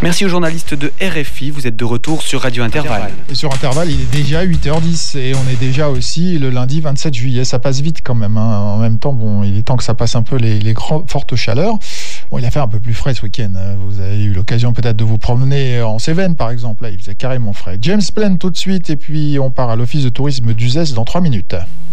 Merci aux journalistes de RFI. Vous êtes de retour sur Radio Intervalle. Et sur Intervalle, il est déjà 8h10 et on est déjà aussi le lundi 27 juillet. Ça passe vite quand même. En même temps, il est temps que ça passe un peu les fortes chaleurs. Il a fait un peu plus frais ce week-end. Vous avez eu l'occasion peut-être de vous promener en Cévennes, par exemple. Là, il faisait carrément frais. James Plan tout de suite et puis on part à l'office de tourisme d'Uzès dans 3 minutes.